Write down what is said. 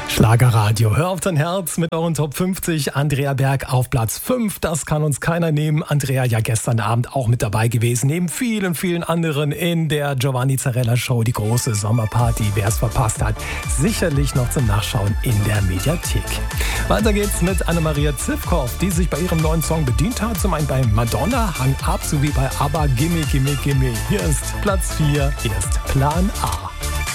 Schlagerradio, hör auf dein Herz mit euren Top 50. Andrea Berg auf Platz 5, das kann uns keiner nehmen. Andrea ja gestern Abend auch mit dabei gewesen, neben vielen, vielen anderen in der Giovanni Zarella Show, die große Sommerparty. Wer es verpasst hat, sicherlich noch zum Nachschauen in der Mediathek. Weiter geht's mit Annemaria Zivkow, die sich bei ihrem neuen Song bedient hat. Zum einen bei Madonna, Hang Up, sowie bei ABBA, Gimme, Gimme, Gimme. Hier ist Platz 4, hier ist Plan A.